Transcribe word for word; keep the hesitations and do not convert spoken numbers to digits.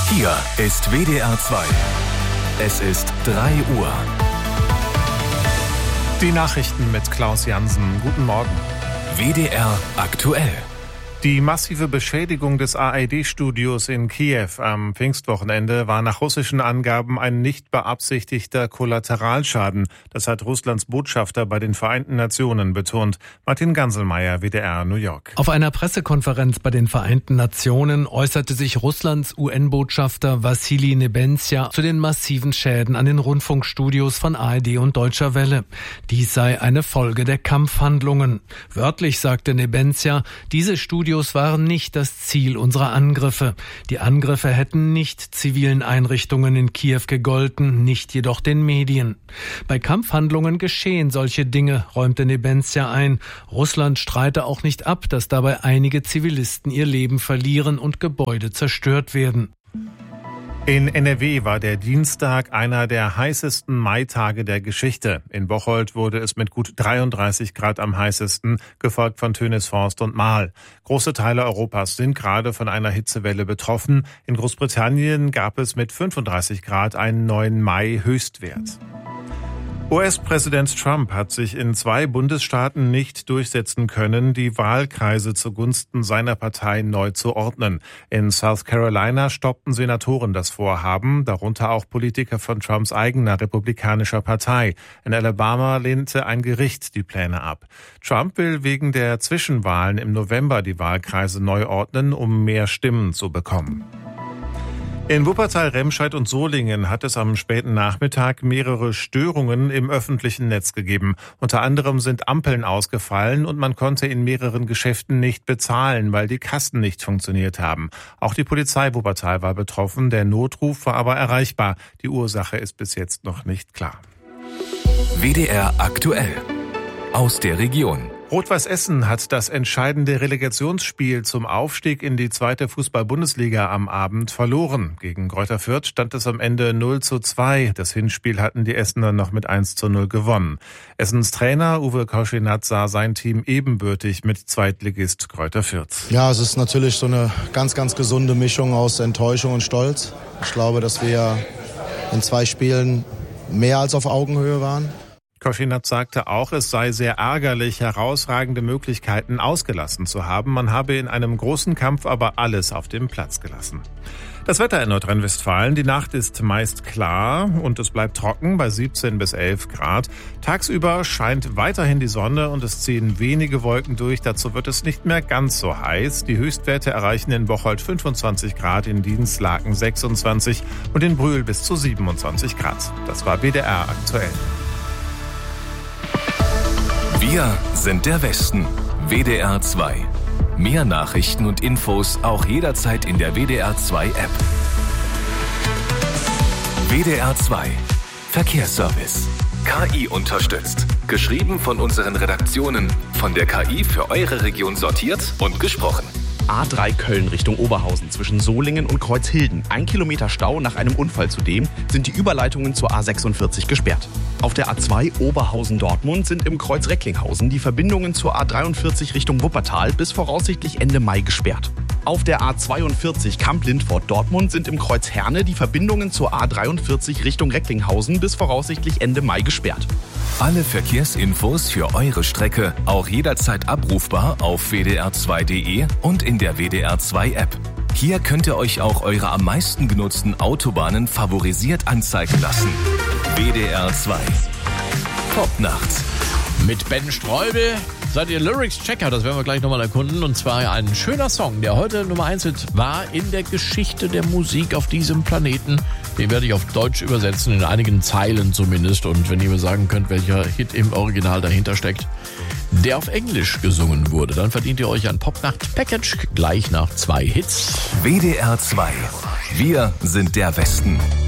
Hier ist W D R zwei. Es ist drei Uhr. Die Nachrichten mit Klaus Jansen. Guten Morgen. W D R aktuell. Die massive Beschädigung des A R D-Studios in Kiew am Pfingstwochenende war nach russischen Angaben ein nicht beabsichtigter Kollateralschaden. Das hat Russlands Botschafter bei den Vereinten Nationen betont. Martin Ganselmeier, W D R, New York. Auf einer Pressekonferenz bei den Vereinten Nationen äußerte sich Russlands U N-Botschafter Wassili Nebenzia zu den massiven Schäden an den Rundfunkstudios von A R D und Deutscher Welle. Dies sei eine Folge der Kampfhandlungen. Wörtlich sagte Nebenzia, diese Studios waren nicht das Ziel unserer Angriffe. Die Angriffe hätten nicht zivilen Einrichtungen in Kiew gegolten, nicht jedoch den Medien. Bei Kampfhandlungen geschehen solche Dinge, räumte Nebenzia ein. Russland streite auch nicht ab, dass dabei einige Zivilisten ihr Leben verlieren und Gebäude zerstört werden. In N R W war der Dienstag einer der heißesten Maitage der Geschichte. In Bocholt wurde es mit gut dreiunddreißig Grad am heißesten, gefolgt von Tönisforst und Marl. Große Teile Europas sind gerade von einer Hitzewelle betroffen. In Großbritannien gab es mit fünfunddreißig Grad einen neuen Mai-Höchstwert. U S-Präsident Trump hat sich in zwei Bundesstaaten nicht durchsetzen können, die Wahlkreise zugunsten seiner Partei neu zu ordnen. In South Carolina stoppten Senatoren das Vorhaben, darunter auch Politiker von Trumps eigener republikanischer Partei. In Alabama lehnte ein Gericht die Pläne ab. Trump will wegen der Zwischenwahlen im November die Wahlkreise neu ordnen, um mehr Stimmen zu bekommen. In Wuppertal, Remscheid und Solingen hat es am späten Nachmittag mehrere Störungen im öffentlichen Netz gegeben. Unter anderem sind Ampeln ausgefallen und man konnte in mehreren Geschäften nicht bezahlen, weil die Kassen nicht funktioniert haben. Auch die Polizei Wuppertal war betroffen, der Notruf war aber erreichbar. Die Ursache ist bis jetzt noch nicht klar. W D R aktuell. Aus der Region. Rot-Weiß Essen hat das entscheidende Relegationsspiel zum Aufstieg in die zweite Fußball-Bundesliga am Abend verloren. Gegen Greuther Fürth stand es am Ende null zu zwei. Das Hinspiel hatten die Essener noch mit eins zu null gewonnen. Essens Trainer Uwe Koschinat sah sein Team ebenbürtig mit Zweitligist Greuther Fürth. Ja, es ist natürlich so eine ganz, ganz gesunde Mischung aus Enttäuschung und Stolz. Ich glaube, dass wir in zwei Spielen mehr als auf Augenhöhe waren. Koschinat sagte auch, es sei sehr ärgerlich, herausragende Möglichkeiten ausgelassen zu haben. Man habe in einem großen Kampf aber alles auf dem Platz gelassen. Das Wetter in Nordrhein-Westfalen. Die Nacht ist meist klar und es bleibt trocken bei siebzehn bis elf Grad. Tagsüber scheint weiterhin die Sonne und es ziehen wenige Wolken durch. Dazu wird es nicht mehr ganz so heiß. Die Höchstwerte erreichen in Bocholt fünfundzwanzig Grad, in Dienstlaken sechsundzwanzig und in Brühl bis zu siebenundzwanzig Grad. Das war W D R aktuell. Wir sind der Westen. W D R zwei. Mehr Nachrichten und Infos auch jederzeit in der W D R zwei App. W D R zwei. Verkehrsservice. K I unterstützt. Geschrieben von unseren Redaktionen. Von der K I für eure Region sortiert und gesprochen. A drei Köln Richtung Oberhausen zwischen Solingen und Kreuzhilden. Ein Kilometer Stau nach einem Unfall. Zudem sind die Überleitungen zur A sechsundvierzig gesperrt. Auf der A zwei Oberhausen-Dortmund sind im Kreuz Recklinghausen die Verbindungen zur A dreiundvierzig Richtung Wuppertal bis voraussichtlich Ende Mai gesperrt. Auf der A zweiundvierzig Kamp-Lindfort-Dortmund sind im Kreuz Herne die Verbindungen zur A dreiundvierzig Richtung Recklinghausen bis voraussichtlich Ende Mai gesperrt. Alle Verkehrsinfos für eure Strecke auch jederzeit abrufbar auf w d r zwei punkt d e und in der W D R zwei App. Hier könnt ihr euch auch eure am meisten genutzten Autobahnen favorisiert anzeigen lassen. W D R zwei. Popnacht. Mit Ben Streubel seid ihr Lyrics-Checker, das werden wir gleich nochmal erkunden. Und zwar ein schöner Song, der heute Nummer eins war in der Geschichte der Musik auf diesem Planeten. Den werde ich auf Deutsch übersetzen, in einigen Zeilen zumindest. Und wenn ihr mir sagen könnt, welcher Hit im Original dahinter steckt, der auf Englisch gesungen wurde, dann verdient ihr euch ein Popnacht-Package gleich nach zwei Hits. W D R zwei. Wir sind der Westen.